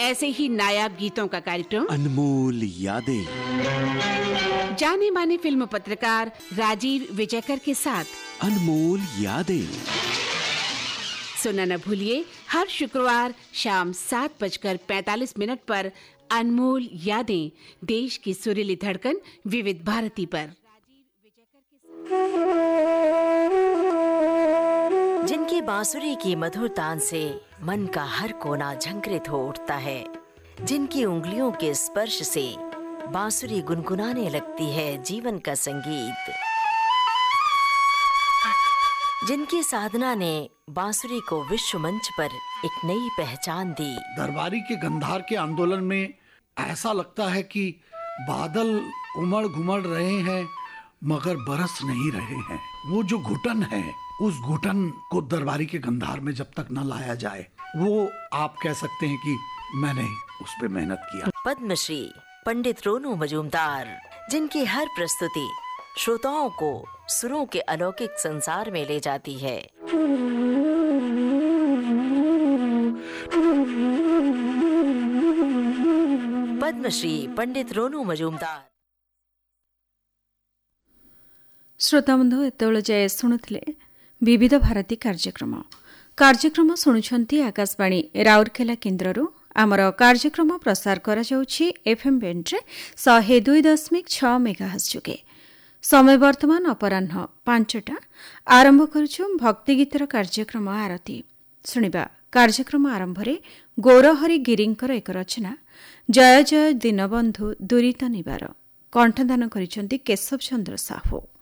ऐसे ही नायाब गीतों का कार्यक्रम अनमोल यादें, जाने माने फिल्म पत्रकार राजीव विजयकर के साथ अनमोल यादें सुनना न भूलिए हर शुक्रवार शाम 7:45 पर अनमोल यादें, देश की सुरीली धड़कन विविध भारती पर। जिनकी बांसुरी की मधुर तान से मन का हर कोना झंकृत हो उठता है, जिनकी उंगलियों के स्पर्श से बांसुरी गुनगुनाने लगती है जीवन का संगीत, जिनकी साधना ने बांसुरी को विश्व मंच पर एक नई पहचान दी। दरबारी के गंधार के आंदोलन में ऐसा लगता है कि बादल उमड़ घुमड़ रहे हैं मगर बरस नहीं रहे हैं। वो जो घुटन है, उस घुटन को दरबारी के गंधार में जब तक न लाया जाए, वो आप कह सकते हैं कि मैंने उस पे मेहनत किया। पद्मश्री पंडित रोनू मजूमदार, जिनकी हर प्रस्तुति श्रोताओं को सुरों के अलौकिक संसार में ले जाती है। पद्मश्री पंडित रोनू मजूमदार। श्रोताबंधु एतबेले जाए शुणुथिले विविध भारती कार्यक्रम शुणुछंती आकाशवाणी राउरकेला केन्द्ररू। आमर कार्यक्रम प्रसार करा जाउछि एफएम बैंड 102.6 मेगाहर्ट्ज जोगे। समय वर्तमान अपराह्न 5टा। आरंभ करुछु भक्ति गीतर कार्यक्रम आरती। शुणिबा कार्यक्रम आरंभ रे गौरहरि गिरींकर एक रचना जय जय दीनबंधु दुरित निवार। कंठदान करिसेंती केशव चंद्र साहू।